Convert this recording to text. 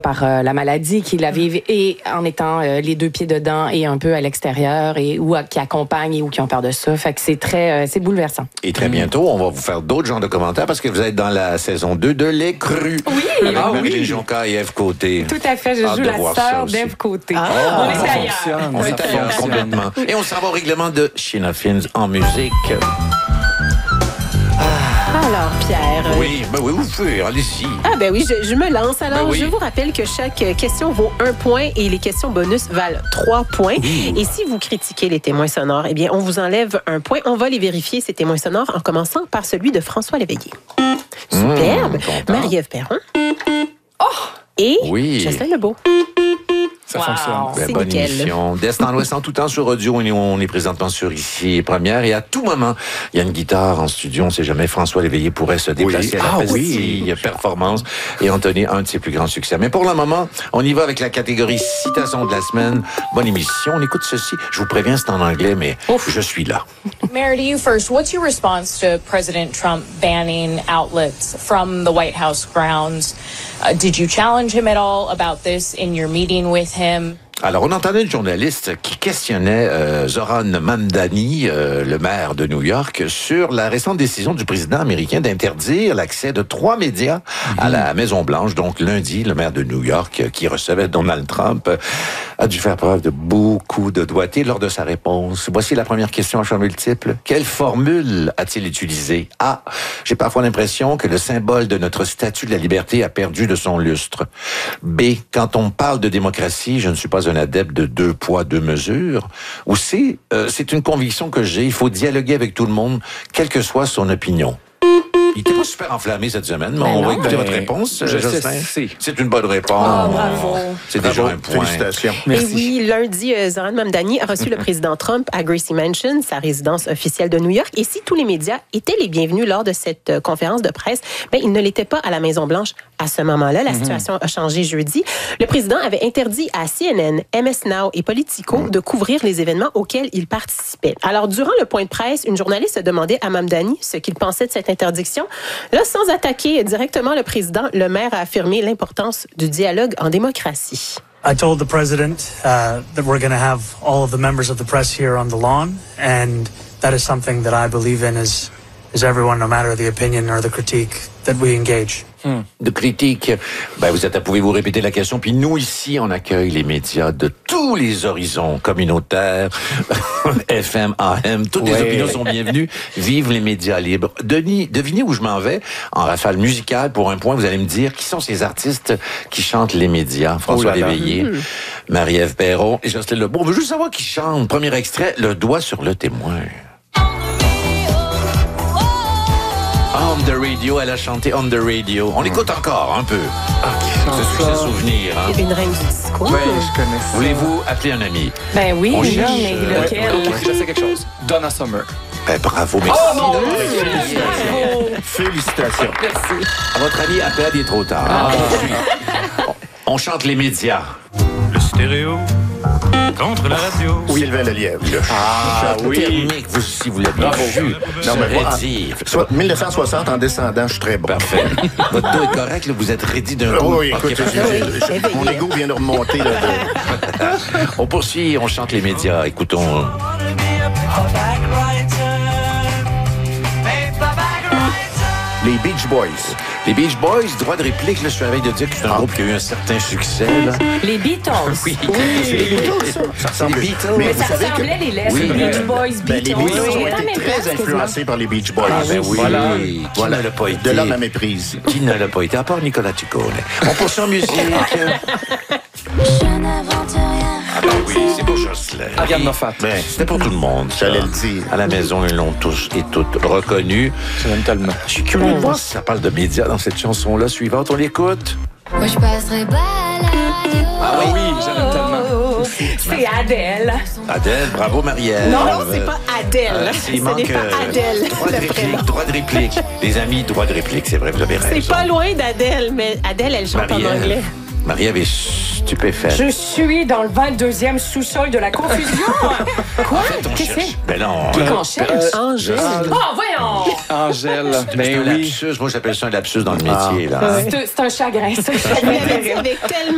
par la maladie qui la vivent et en étant les deux pieds dedans et un peu à l'extérieur ou qui accompagnent ou qui ont peur de ça. Fait que c'est bouleversant. Et très bientôt, on va vous faire d'autres genres de commentaires parce que vous êtes dans la saison 2 de Les Crus. Oui! Avec Marie-Lynn Jonca et Ève Côté. Tout à fait, je joue la sœur d'Ève Côté. On est ailleurs. On est ailleurs complètement. Et on s'en va au règlement de Sheena Fins en musique. Alors, Pierre. Oui, oui, vous pouvez, allez-y. Ah ben oui, je me lance. Alors, oui. Je vous rappelle que chaque question vaut 1 point et les questions bonus valent 3 points. Et si vous critiquez les témoins sonores, eh bien, on vous enlève 1 point. On va les vérifier, ces témoins sonores, en commençant par celui de François Léveillé. Superbe. Marie-Ève Perron. Et Jocelyn Lebeau. Ça fonctionne. Bonne nickel. émission. D'Est en Ouest en tout temps sur audio. On est présentement sur Ici Première. Et à tout moment, il y a une guitare en studio. On ne sait jamais. François Léveillé pourrait se déplacer à la pastille performance et en donner un de ses plus grands succès. Mais pour le moment, on y va avec la catégorie citation de la semaine. Bonne émission. On écoute ceci. Je vous préviens, c'est en anglais, mais je suis là. Mayor, to you first. What's your response to President Trump banning outlets from the White House grounds? Did you challenge him at all about this in your meeting with him? Alors, on entendait une journaliste qui questionnait Zoran Mamdani, le maire de New York, sur la récente décision du président américain d'interdire l'accès de 3 médias à la Maison-Blanche. Donc, lundi, le maire de New York, qui recevait Donald Trump, a dû faire preuve de beaucoup de doigté lors de sa réponse. Voici la première question à choix multiple. Quelle formule a-t-il utilisée? A. J'ai parfois l'impression que le symbole de notre statue de la liberté a perdu de son lustre. B. Quand on parle de démocratie, je ne suis pas un adepte de 2 poids, 2 mesures. Ou C. C'est une conviction que j'ai. Il faut dialoguer avec tout le monde, quelle que soit son opinion. Il n'était pas super enflammé cette semaine, mais on va écouter votre réponse. C'est une bonne réponse. Oh, bravo. C'est déjà un point. Félicitations. Et oui, lundi, Zoran Mamdani a reçu le président Trump à Gracie Mansion, sa résidence officielle de New York. Et si tous les médias étaient les bienvenus lors de cette conférence de presse, ben, ils ne l'étaient pas à la Maison-Blanche à ce moment-là. La situation a changé jeudi. Le président avait interdit à CNN, MS Now et Politico de couvrir les événements auxquels il participait. Alors, durant le point de presse, une journaliste a demandé à Mamdani ce qu'il pensait de cette interdiction. Là, sans attaquer directement le président, le maire a affirmé l'importance du dialogue en démocratie. I told the president that we're going to have all of the members of the press here on the lawn, and that is something that I believe in as everyone, no matter the opinion or the critique that we engage. De critique. Pouvez-vous répéter la question? Puis nous, ici, on accueille les médias de tous les horizons communautaires, FM, AM, toutes les opinions sont bienvenues. Vive les médias libres. Denis, devinez où je m'en vais en rafale musicale. Pour un point, vous allez me dire qui sont ces artistes qui chantent les médias. François Léveillé, Marie-Ève Perron et Jocelyn Lebeau. On veut juste savoir qui chante. Premier extrait, Le doigt sur le témoin. On the radio, elle a chanté On the radio. On l'écoute encore un peu. C'est succès souvenir. Hein? Une reine du disco. Oui, je connais ça. Voulez-vous appeler un ami? Ben oui, On mais cherche, lequel? Je sais quelque chose. Donna Summer. Ben, bravo, merci. Félicitations. Merci. À votre ami, appelle, il est trop tard. On chante les médias. Le stéréo contre la radio. Sylvain Lelièvre. Thermique, vous aussi, vous l'avez vu. Non, mais moi, Dire. soit 1960 en descendant, je suis très bon. Parfait. Votre dos est correct, là, vous êtes ready d'un coup. Oui, écoute, Ok, mon ego vient de remonter. Là, on poursuit, on chante les médias. Écoutons. Les Beach Boys. Les Beach Boys, droit de réplique, là, je suis à la veille de dire que c'est un groupe qui a eu un certain succès. Là. Les Beatles. Oui. C'est les Beatles, ça. Ça ressemble. Les Beatles. Mais Mais vous ça savez ressemblait que les lettres. Oui. Beach Boys, ben, les Beatles. Beatles ont Oui, été mais très quasiment. influencés par les Beach Boys. Ah, ben oui. Voilà. Qui ne l'a pas été? De là ma méprise. Qui ne l'a pas été? À part Nicolas Ciccone. On poursuit en musique. Je n'invente rien. Ah ben oui, c'est pour Jocelyn. Ariane Moffat. Ben, c'était pour tout le monde. ça. J'allais le dire. À la maison, ils l'ont tous et toutes reconnu. Je l'aime tellement. Je suis curieux de voir si ça parle de médias dans cette chanson-là suivante. On l'écoute. Moi, je passerai pas à la radio. Ah oui, je l'aime tellement. C'est Adèle. Adèle, bravo Marielle. Non, c'est pas Adèle. Il Ce manque n'est pas Adèle. droit de réplique. Les amis, droit de réplique, c'est vrai, vous avez raison. C'est pas loin d'Adèle, mais Adèle, elle chante en anglais. Marie-Ève est stupéfaite. Je suis dans le 22e sous-sol de la confusion. Quoi? En fait, on Qu'est-ce que cherche. c'est? Ben non. Qui qu'on cherche? Angèle. Oh, voyons! Angèle. C'est Ben un oui. lapsus. Moi, j'appelle ça un lapsus dans le métier. Là. C'est un chagrin. C'est un chagrin. Avec tellement